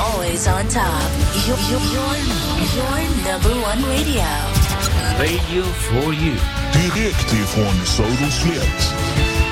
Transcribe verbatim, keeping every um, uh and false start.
always on top. Your, your, your, your number one radio. Radio for you. Direkt ifrån Söderslätt.